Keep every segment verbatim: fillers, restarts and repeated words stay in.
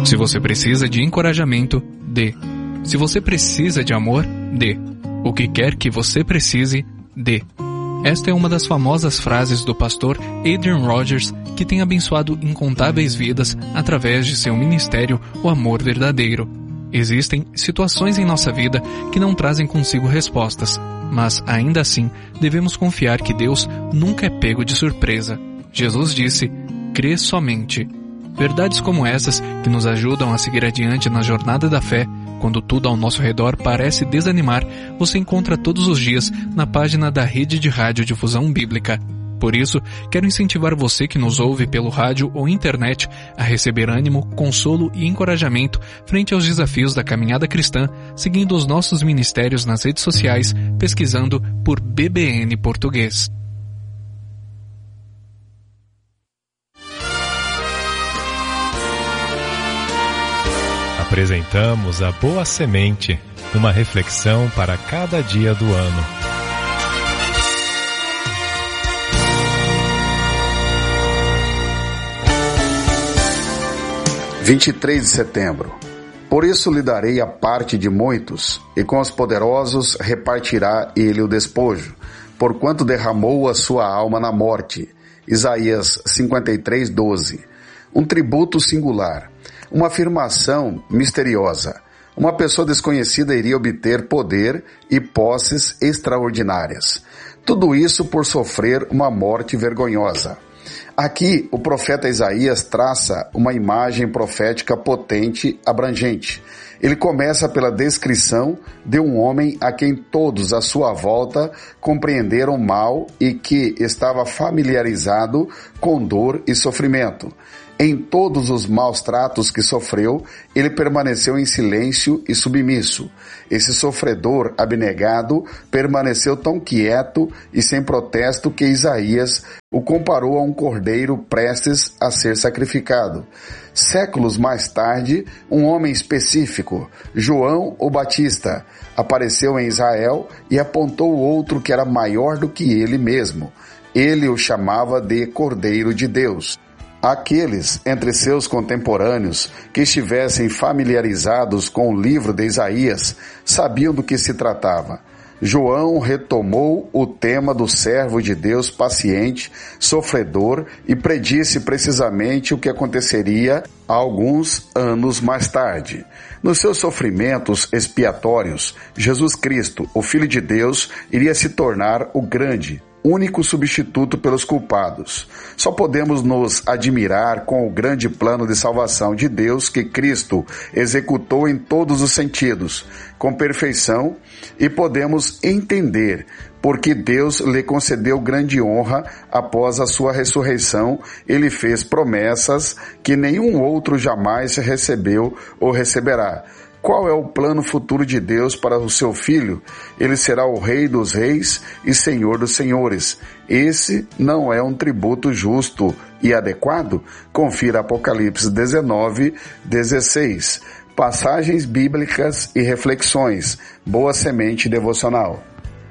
Se você precisa de encorajamento, dê. Se você precisa de amor, dê. O que quer que você precise, dê. Esta é uma das famosas frases do pastor Adrian Rogers, que tem abençoado incontáveis vidas através de seu ministério, o amor verdadeiro. Existem situações em nossa vida que não trazem consigo respostas, mas ainda assim devemos confiar que Deus nunca é pego de surpresa. Jesus disse, crê somente. Verdades como essas, que nos ajudam a seguir adiante na jornada da fé, quando tudo ao nosso redor parece desanimar, você encontra todos os dias na página da Rede de Rádio Difusão Bíblica. Por isso, quero incentivar você que nos ouve pelo rádio ou internet a receber ânimo, consolo e encorajamento frente aos desafios da caminhada cristã, seguindo os nossos ministérios nas redes sociais, pesquisando por B B N Português. Apresentamos a Boa Semente, uma reflexão para cada dia do ano. vinte e três de setembro. Por isso lhe darei a parte de muitos, e com os poderosos repartirá ele o despojo, porquanto derramou a sua alma na morte. Isaías cinquenta e três, doze. Um tributo singular. Uma afirmação misteriosa. Uma pessoa desconhecida iria obter poder e posses extraordinárias. Tudo isso por sofrer uma morte vergonhosa. Aqui, o profeta Isaías traça uma imagem profética potente, abrangente. Ele começa pela descrição de um homem a quem todos à sua volta compreenderam mal e que estava familiarizado com dor e sofrimento. Em todos os maus tratos que sofreu, ele permaneceu em silêncio e submisso. Esse sofredor abnegado permaneceu tão quieto e sem protesto que Isaías o comparou a um cordeiro prestes a ser sacrificado. Séculos mais tarde, um homem específico, João o Batista, apareceu em Israel e apontou outro que era maior do que ele mesmo. Ele o chamava de Cordeiro de Deus. Aqueles entre seus contemporâneos que estivessem familiarizados com o livro de Isaías sabiam do que se tratava. João retomou o tema do servo de Deus paciente, sofredor e predisse precisamente o que aconteceria alguns anos mais tarde. Nos seus sofrimentos expiatórios, Jesus Cristo, o Filho de Deus, iria se tornar o grande, único substituto pelos culpados. Só podemos nos admirar com o grande plano de salvação de Deus que Cristo executou em todos os sentidos, com perfeição, e podemos entender porque Deus lhe concedeu grande honra após a sua ressurreição. Ele fez promessas que nenhum outro jamais recebeu ou receberá. Qual é o plano futuro de Deus para o seu Filho? Ele será o Rei dos Reis e Senhor dos Senhores. Esse não é um tributo justo e adequado? Confira Apocalipse dezenove, dezesseis. Passagens bíblicas e reflexões. Boa Semente Devocional.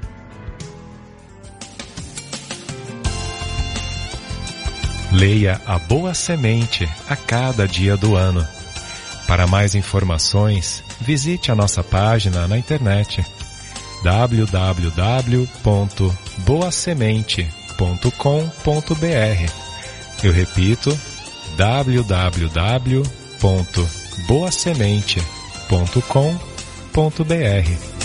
Leia a Boa Semente a cada dia do ano. Para mais informações, visite a nossa página na internet w w w ponto boa semente ponto com ponto b r. Eu repito, w w w ponto boa semente ponto com ponto b r.